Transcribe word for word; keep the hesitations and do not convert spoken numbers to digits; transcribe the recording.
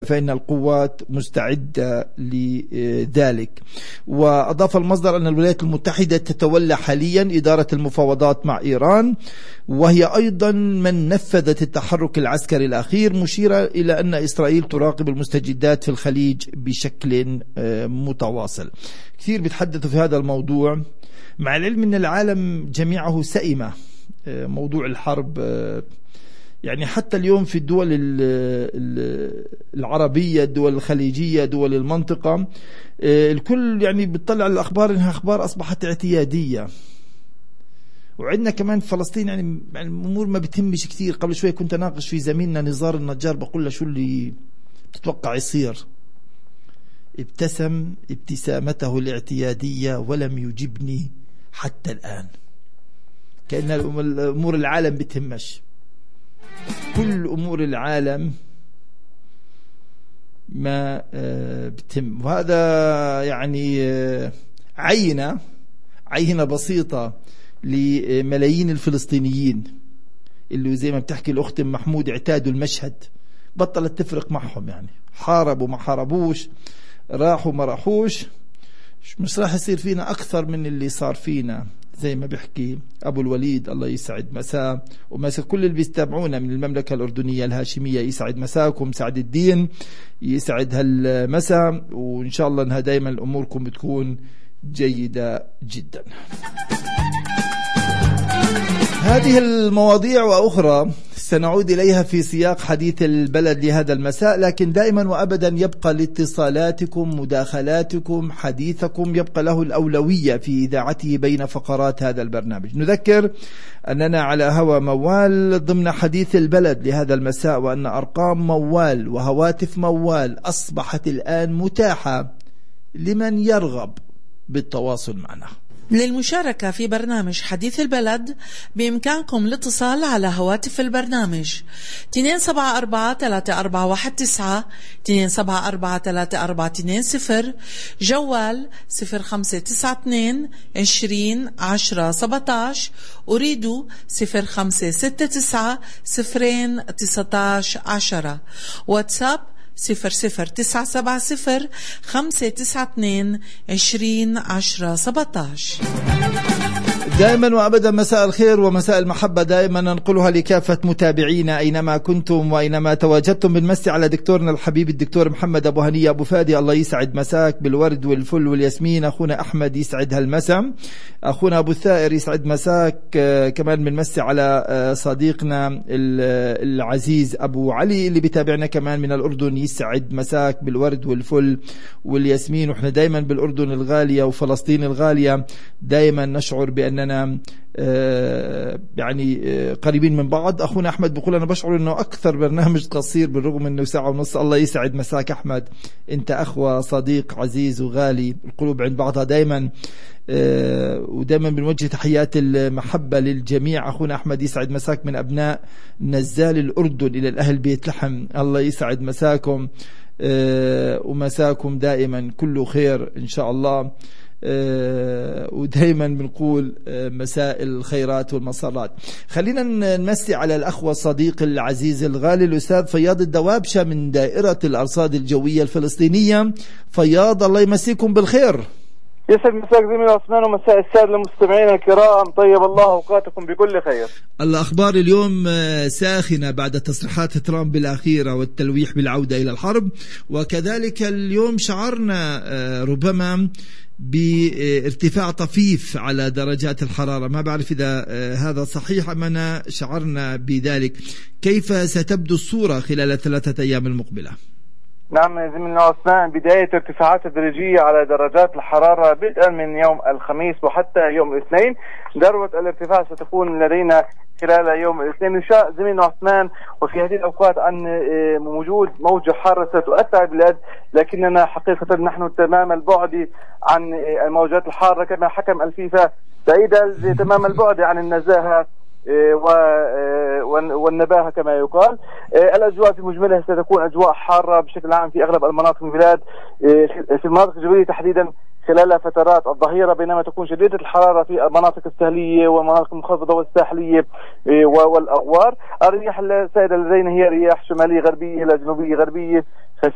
فإن القوات مستعدة لذلك. وأضاف المصدر أن الولايات المتحدة تتولى حاليا إدارة المفاوضات مع إيران، وهي أيضا من نفذت التحرك العسكري الأخير، مشيرة إلى أن إسرائيل تراقب المستجدات في الخليج بشكل متواصل. كثير بيتحدثوا في هذا الموضوع، مع العلم أن العالم جميعه سئمة موضوع الحرب. يعني حتى اليوم في الدول العربية، الدول الخليجية، دول المنطقة، الكل يعني بيطلع الأخبار إنها أخبار أصبحت اعتيادية. وعندنا كمان في فلسطين يعني الأمور ما بتهمش كثير. قبل شوي كنت أناقش في زميلنا نزار النجار، بقول له شو اللي تتوقع يصير؟ ابتسم ابتسامته الاعتيادية ولم يجبني حتى الآن، كأن الأمور العالم بتهمش. كل أمور العالم ما بتهم. وهذا يعني عينة عينة بسيطة لملايين الفلسطينيين اللي زي ما بتحكي الأخت محمود اعتادوا المشهد، بطلت تفرق معهم، يعني حاربوا ما حاربوش، راحوا ما راحوش، مش راح يصير فينا أكثر من اللي صار فينا. زي ما بيحكي أبو الوليد الله يسعد مساء، ومساء كل اللي بيستمعونا من المملكة الأردنية الهاشمية، يسعد مساكم. سعد الدين يسعد هالمساء، وإن شاء الله أنها دايما أموركم بتكون جيدة جدا. هذه المواضيع وأخرى سنعود إليها في سياق حديث البلد لهذا المساء، لكن دائما وأبدا يبقى لاتصالاتكم، مداخلاتكم، حديثكم يبقى له الأولوية في إذاعته بين فقرات هذا البرنامج. نذكر أننا على هوا موال ضمن حديث البلد لهذا المساء، وأن أرقام موال وهواتف موال أصبحت الآن متاحة لمن يرغب بالتواصل معنا. للمشاركة في برنامج حديث البلد بإمكانكم الاتصال على هواتف البرنامج اثنين سبعة أربعة ثلاثة أربعة واحد تسعة اثنين سبعة أربعة ثلاثة أربعة اثنين صفر، جوال صفر خمسة تسعة اثنين عشرين عشرة سبعتاش، أريدوا صفر خمسة ستة تسعة صفرين تسعتاش عشرة، واتساب صفر صفر تسعة سبعة صفر خمسة تسعة اثنين عشرين عشرة سبعتاش. دائما وأبدا مساء الخير ومساء المحبة دائما ننقلها لكافة متابعينا أينما كنتم وأينما تواجدتم. بنمسي على دكتورنا الحبيب الدكتور محمد أبو هنية أبو فادي، الله يسعد مساك بالورد والفل والياسمين. أخونا أحمد يسعد هالمساء، أخونا أبو الثائر يسعد مساك. كمان بنمسي على صديقنا العزيز أبو علي اللي بيتابعنا كمان من الأردن، يسعد مساك بالورد والفل والياسمين. وإحنا دائما بالأردن الغالية وفلسطين الغالية دائما نشعر بأننا يعني قريبين من بعض. أخونا أحمد بيقول أنا بشعر أنه أكثر برنامج قصير بالرغم أنه ساعة ونص. الله يسعد مساك أحمد، أنت أخوة صديق عزيز وغالي، القلوب عند بعضها دايما، ودايما بنوجه تحيات المحبة للجميع. أخونا أحمد يسعد مساك من أبناء نزال الأردن إلى الأهل بيت لحم، الله يسعد مساكم ومساكم دائما كله خير إن شاء الله. أه ودايما بنقول أه مساء الخيرات والمسارات. خلينا نمسي على الأخوة الصديق العزيز الغالي الأستاذ فياض الدوابشة من دائرة الأرصاد الجوية الفلسطينية. فياض الله يمسيكم بالخير. يسعد مساك زميل عثمان ومساء السادة المستمعين الكرام، طيب الله أوقاتكم بكل خير. الأخبار اليوم ساخنة بعد تصريحات ترامب الأخيرة والتلويح بالعودة إلى الحرب، وكذلك اليوم شعرنا ربما بارتفاع طفيف على درجات الحرارة. ما بعرف إذا هذا صحيح أم أنا شعرنا بذلك. كيف ستبدو الصورة خلال الثلاثة أيام المقبلة؟ نعم زميلنا عثمان، بداية ارتفاعات تدريجية على درجات الحرارة بدءا من يوم الخميس وحتى يوم الاثنين. ذروة الارتفاع ستكون لدينا خلال يوم الاثنين إن شاء زميلنا عثمان. وفي هذه الأوقات عن وجود موجة حارة ستؤثر البلاد، لكننا حقيقة نحن تمام البعد عن الموجات الحارة كما حكم الفيفا، بعيدة تمام البعد عن النزاهة والنباهة كما يقال. الأجواء في مجملها ستكون أجواء حارة بشكل عام في أغلب المناطق من البلاد، في المناطق الجبلية تحديدا خلال فترات الظهيرة، بينما تكون شديدة الحرارة في المناطق الساحلية والمناطق المنخفضة والساحلية والأغوار. الرياح السائدة لدينا هي رياح شمالية غربية إلى جنوبية غربية